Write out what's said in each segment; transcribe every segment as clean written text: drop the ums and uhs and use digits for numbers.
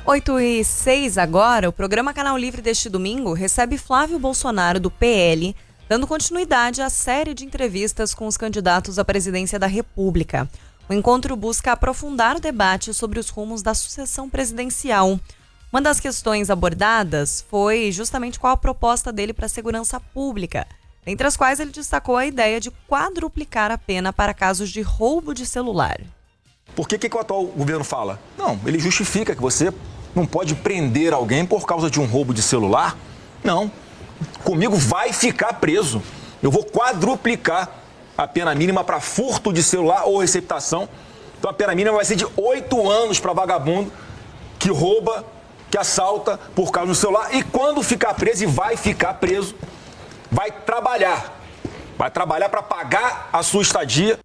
8h06 agora, o programa Canal Livre deste domingo recebe Flávio Bolsonaro, do PL, dando continuidade à série de entrevistas com os candidatos à presidência da República. O encontro busca aprofundar o debate sobre os rumos da sucessão presidencial. Uma das questões abordadas foi justamente qual a proposta dele para a segurança pública, entre as quais ele destacou a ideia de quadruplicar a pena para casos de roubo de celular. Por que o atual governo fala? Não, ele justifica que você não pode prender alguém por causa de um roubo de celular. Não, comigo vai ficar preso. Eu vou quadruplicar a pena mínima para furto de celular ou receptação. Então a pena mínima vai ser de 8 anos para vagabundo que rouba, que assalta por causa do celular. E quando ficar preso, e vai ficar preso, vai trabalhar para pagar a sua estadia.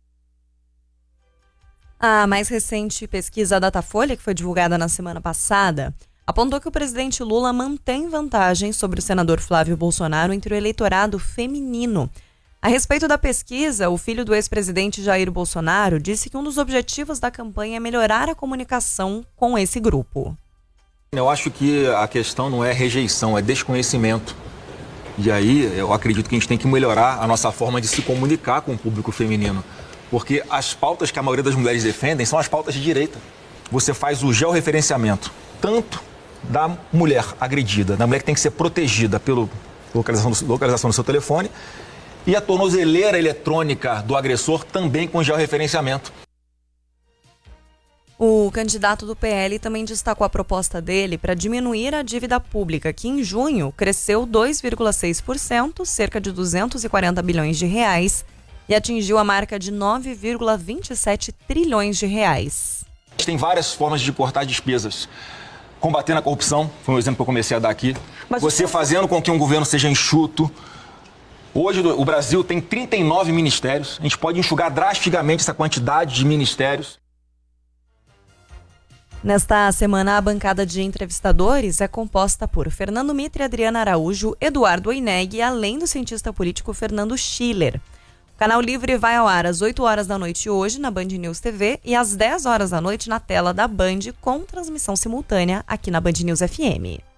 A mais recente pesquisa Datafolha, que foi divulgada na semana passada, apontou que o presidente Lula mantém vantagem sobre o senador Flávio Bolsonaro entre o eleitorado feminino. A respeito da pesquisa, o filho do ex-presidente Jair Bolsonaro disse que um dos objetivos da campanha é melhorar a comunicação com esse grupo. Eu acho que a questão não é rejeição, é desconhecimento. E aí eu acredito que a gente tem que melhorar a nossa forma de se comunicar com o público feminino. Porque as pautas que a maioria das mulheres defendem são as pautas de direita. Você faz o georreferenciamento, tanto da mulher agredida, da mulher que tem que ser protegida pela localização do seu telefone, e a tornozeleira eletrônica do agressor também com georreferenciamento. O candidato do PL também destacou a proposta dele para diminuir a dívida pública, que em junho cresceu 2,6%, cerca de 240 bilhões de reais, e atingiu a marca de 9,27 trilhões de reais. Tem várias formas de cortar despesas. Combatendo a corrupção, foi um exemplo que eu comecei a dar aqui. Você fazendo com que um governo seja enxuto. Hoje o Brasil tem 39 ministérios. A gente pode enxugar drasticamente essa quantidade de ministérios. Nesta semana, a bancada de entrevistadores é composta por Fernando Mitre, Adriana Araújo, Eduardo Oineg, além do cientista político Fernando Schiller. O Canal Livre vai ao ar às 8 horas da noite hoje na Band News TV e às 10 horas da noite na tela da Band, com transmissão simultânea aqui na Band News FM.